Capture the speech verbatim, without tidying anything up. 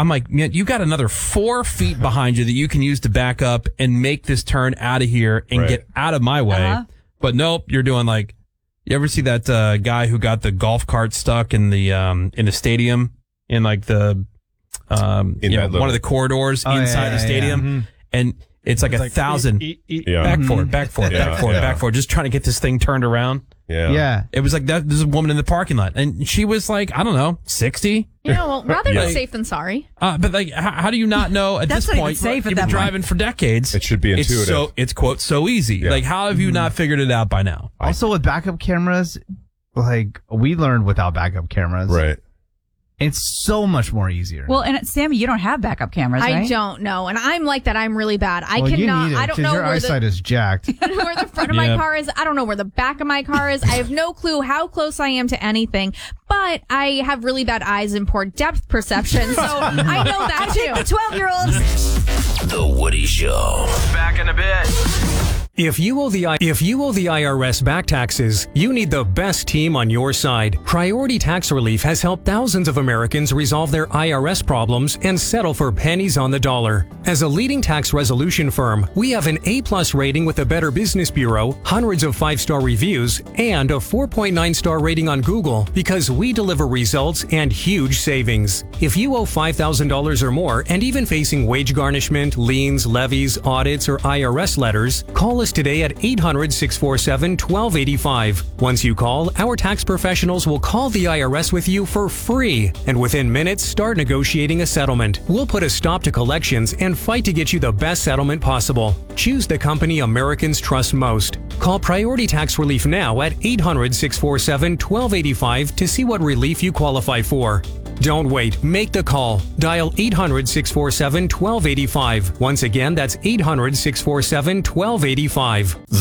I'm like, man, you got another four feet behind you that you can use to back up and make this turn out of here and Right. get out of my way. Uh-huh. But nope, you're doing like, you ever see that uh, guy who got the golf cart stuck in the um, in the stadium in like the um, In you know, that little- one of the corridors Oh, yeah, inside yeah, the yeah. stadium, Mhm. and it's like It's a like, thousand. eat, eat, eat. Yeah. Back forward, back forward, Yeah, back forward, yeah. back forward. Just trying to get this thing turned around. Yeah. Yeah. It was like that. There's a woman in the parking lot, and she was like, I don't know, sixty. You know, well, rather Yeah. be safe than sorry. Uh, but like, how, how do you not know at That's this not even point? safe at You've that been point. driving for decades. It should be It's intuitive. so it's quote so easy. Yeah. Like, how have you not figured it out by now? Also, with backup cameras, like we learned without backup cameras, Right. it's so much more easier. Well, and Sammy, you don't have backup cameras, I right? don't know. And I'm like that. I'm really bad. I well, you cannot. need it, I don't 'cause know your where eyesight the, is jacked. where the front of my Yeah. car is. I don't know where the back of my car is. I have no clue how close I am to anything. But I have really bad eyes and poor depth perception. So I know that The too. twelve-year-olds. The Woody Show. Back in a bit. If you owe the I- if you owe the I R S back taxes, you need the best team on your side. Priority Tax Relief has helped thousands of Americans resolve their I R S problems and settle for pennies on the dollar. As a leading tax resolution firm, we have an A-plus rating with the Better Business Bureau, hundreds of five-star reviews, and a four point nine star rating on Google because we deliver results and huge savings. If you owe five thousand dollars or more and even facing wage garnishment, liens, levies, audits, or I R S letters, call us today at eight hundred, six four seven, one two eight five. Once you call, our tax professionals will call the I R S with you for free, and within minutes start negotiating a settlement. We'll put a stop to collections and fight to get you the best settlement possible. Choose the company Americans trust most. Call Priority Tax Relief now at eight hundred, six four seven, one two eight five to see what relief you qualify for. Don't wait. Make the call. Dial eight hundred, six four seven, one two eight five. Once again, that's eight hundred, six four seven, one two eight five.